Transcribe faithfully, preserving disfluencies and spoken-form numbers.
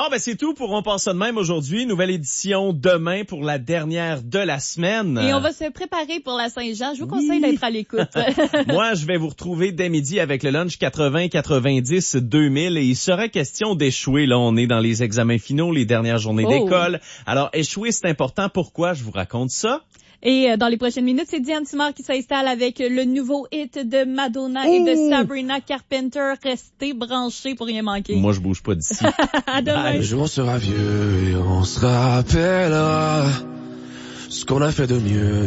ben c'est tout pour On pense ça de même aujourd'hui. Nouvelle édition demain pour la dernière de la semaine. Et on va se préparer pour la Saint-Jean. Je vous conseille oui. d'être à l'écoute. Moi, je vais vous retrouver dès midi avec le lunch quatre-vingts, quatre-vingt-dix, deux mille et il sera question d'échouer. Là, on est dans les examens finaux, les dernières journées oh. d'école. Alors, échouer, c'est important. Pourquoi? Je vous raconte ça. Et dans les prochaines minutes, c'est Diane Simard qui s'installe avec le nouveau hit de Madonna et de Sabrina Carpenter. Restez branchés pour rien manquer. Moi, je bouge pas d'ici. À demain. Le jour sera vieux et on se rappellera ce qu'on a fait de mieux.